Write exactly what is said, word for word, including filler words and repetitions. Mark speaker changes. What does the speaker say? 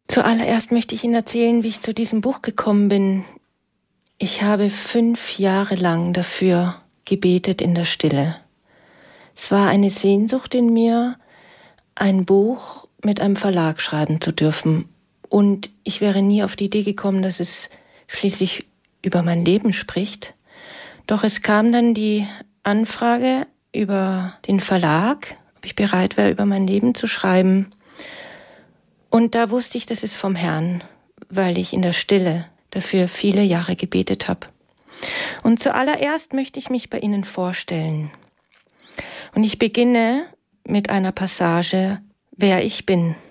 Speaker 1: Zuallererst möchte ich Ihnen erzählen, wie ich zu diesem Buch gekommen bin. Ich habe fünf Jahre lang dafür gebetet in der Stille. Es war eine Sehnsucht in mir, ein Buch mit einem Verlag schreiben zu dürfen. Und ich wäre nie auf die Idee gekommen, dass es schließlich über mein Leben spricht. Doch es kam dann die Anfrage über den Verlag, ob ich bereit wäre, über mein Leben zu schreiben. Und da wusste ich, das ist vom Herrn, weil ich in der Stille dafür viele Jahre gebetet habe. Und zuallererst möchte ich mich bei Ihnen vorstellen. Und ich beginne mit einer Passage, wer ich bin.